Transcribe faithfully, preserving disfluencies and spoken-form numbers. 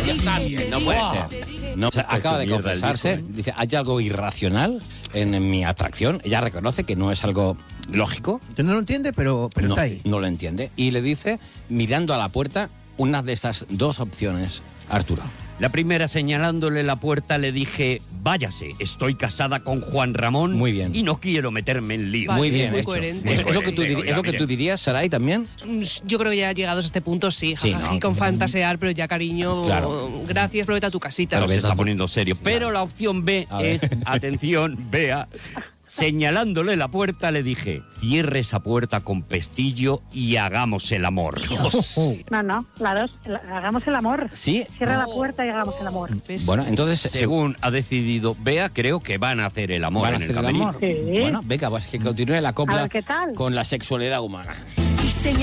ya está bien, no puede ser. No, o sea, acaba de confesarse, dice, hay algo irracional en, en mi atracción. Ella reconoce que no es algo lógico. Que no lo entiende, pero, pero no, está ahí. No lo entiende. Y le dice, mirando a la puerta, una de esas dos opciones, Arturo. La primera, señalándole la puerta, le dije, váyase, estoy casada con Juan Ramón. Muy bien. Y no quiero meterme en lío. Vale, Muy bien muy hecho. coherente. ¿Es, es lo que tú, diri- Oiga, ¿Es lo que mire. tú dirías, Saray, también? Yo creo que ya llegados a este punto, sí, Sí, jajaja, ¿no? con fantasear, pero ya, cariño, Claro. gracias, pero vete a tu casita. Pero se ves, está Arturo. poniendo serio. Pero la opción B A ver. es, atención, vea, señalándole la puerta, le dije, cierre esa puerta con pestillo y hagamos el amor. No, no, la dos, la- hagamos el amor. Sí. Cierra la puerta y hagamos el amor. ¿Ves? Bueno, entonces... Según ha decidido Bea, creo que van a hacer el amor ¿Van a en el hacer el camerino. amor? Sí. Bueno, venga, pues que continúe la A copla ver, ¿qué tal? con la sexualidad humana.